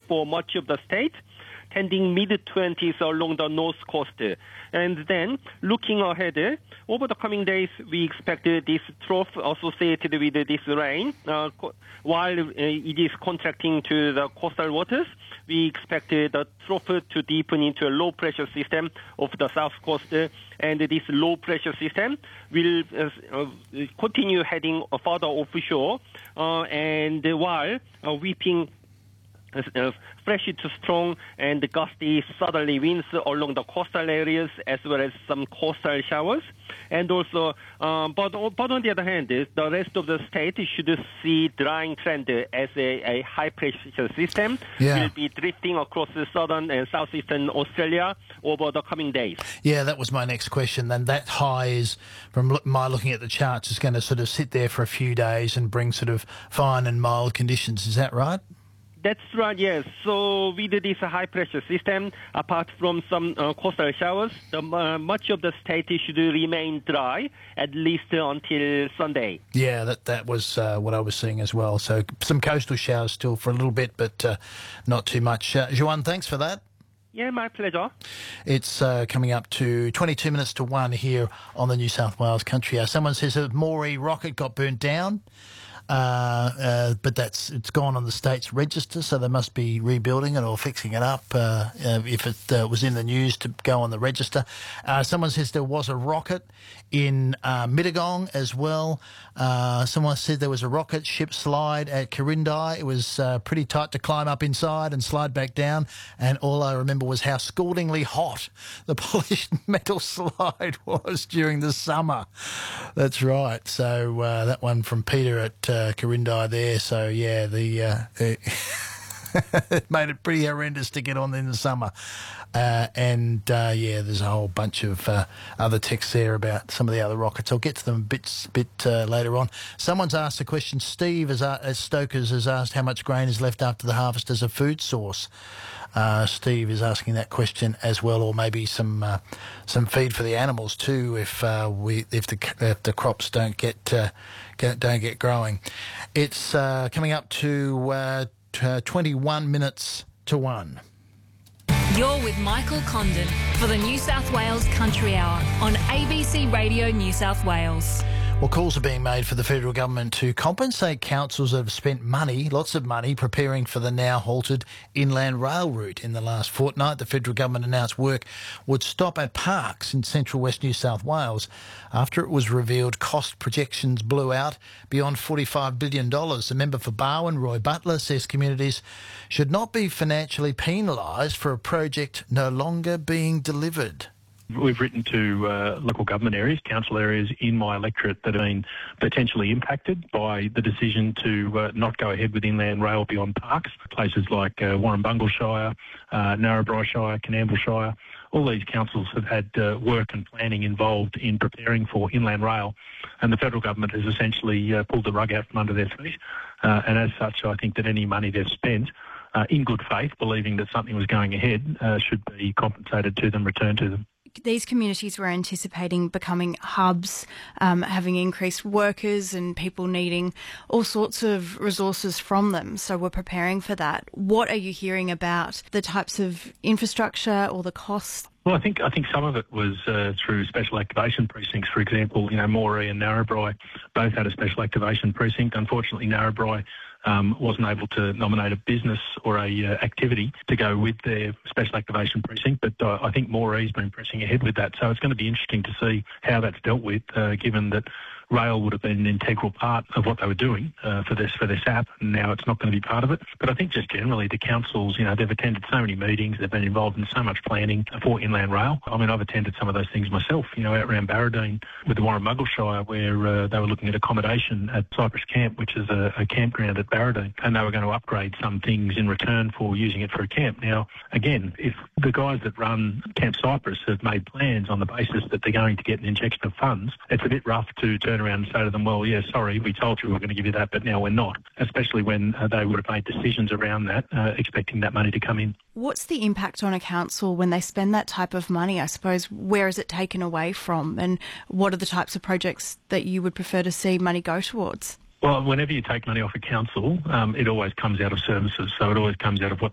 for much of the state, tending mid-20s along the north coast. And then, looking ahead, over the coming days, we expect this trough associated with this rain. While it is contracting to the coastal waters, we expect the trough to deepen into a low-pressure system of the south coast, and this low-pressure system will continue heading further offshore, and while sweeping fresh to strong and gusty southerly winds along the coastal areas, as well as some coastal showers. And also, but on the other hand, the rest of the state should see drying trend as a high pressure system will be drifting across the southern and southeastern Australia over the coming days. Yeah, that was my next question. Then that high is, from my looking at the charts, is going to sort of sit there for a few days and bring sort of fine and mild conditions. Is that right? That's right, yes. So with this high-pressure system, apart from some coastal showers, much of the state should remain dry, at least until Sunday. Yeah, that was what I was seeing as well. So some coastal showers still for a little bit, but not too much. Juan, thanks for that. Yeah, my pleasure. It's coming up to 22 minutes to 1 here on the New South Wales Country Hour. Someone says that Moree rocket got burnt down. But it's gone on the state's register, so they must be rebuilding it or fixing it up if it was in the news to go on the register. Someone says there was a rocket in Mittagong as well. Someone said there was a rocket ship slide at Quirindi. It was pretty tight to climb up inside and slide back down, and all I remember was how scaldingly hot the polished metal slide was during the summer. That's right. So that one from Peter at Quirindi there. So yeah, it made it pretty horrendous to get on in the summer. Yeah, there's a whole bunch of other texts there about some of the other rockets. I'll get to them a bit later on. Someone's asked a question. Steve Stokers has asked how much grain is left after the harvest as a food source. Steve is asking that question as well, or maybe some feed for the animals too, if the crops don't get growing. It's coming up to 21 minutes to 1. You're with Michael Condon for the New South Wales Country Hour on ABC Radio New South Wales. Well, calls are being made for the federal government to compensate councils that have spent money, lots of money, preparing for the now halted inland rail route. In the last fortnight, the federal government announced work would stop at parks in central West New South Wales after it was revealed cost projections blew out beyond $45 billion. The member for Barwon, Roy Butler, says communities should not be financially penalised for a project no longer being delivered. We've written to local government areas, council areas in my electorate that have been potentially impacted by the decision to not go ahead with inland rail beyond parks, places like Warrumbungle Shire, Narrabri Shire, Canamble Shire. All these councils have had work and planning involved in preparing for inland rail, and the federal government has essentially pulled the rug out from under their feet. And as such, I think that any money they've spent in good faith, believing that something was going ahead, should be compensated to them, returned to them. These communities were anticipating becoming hubs, having increased workers and people needing all sorts of resources from them. So we're preparing for that. What are you hearing about the types of infrastructure or the costs? Well, I think some of it was through special activation precincts. For example, Moree and Narrabri both had a special activation precinct. Unfortunately, Narrabri wasn't able to nominate a business or a activity to go with their special activation precinct, but I think Moree's been pressing ahead with that. So it's going to be interesting to see how that's dealt with, given that rail would have been an integral part of what they were doing for this SAP, and now it's not going to be part of it. But I think just generally the councils, they've attended so many meetings, they've been involved in so much planning for inland rail. I mean, I've attended some of those things myself, out around Barradine with the Warrumbungle Shire, where they were looking at accommodation at Cypress Camp, which is a campground at Barradine, and they were going to upgrade some things in return for using it for a camp. Now, again, if the guys that run Camp Cypress have made plans on the basis that they're going to get an injection of funds, it's a bit rough to turn around and say to them, well, yeah, sorry, we told you we were going to give you that, but now we're not, especially when they would have made decisions around that, expecting that money to come in. What's the impact on a council when they spend that type of money? I suppose, where is it taken away from, and what are the types of projects that you would prefer to see money go towards? Well, whenever you take money off a council, it always comes out of services. So it always comes out of what